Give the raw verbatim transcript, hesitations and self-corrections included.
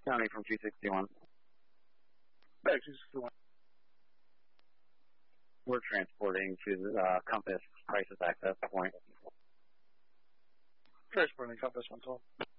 County from two sixty-one. Back two sixty-one. We're transporting to the uh, Compass crisis access point. Transporting Compass one twelve.